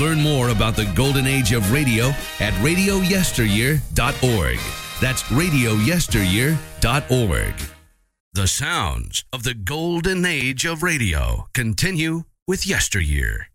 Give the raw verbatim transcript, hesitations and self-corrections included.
Learn more about the golden age of radio at radio yesteryear dot org. That's radio yesteryear dot org. The sounds of the golden age of radio continue with Yesteryear.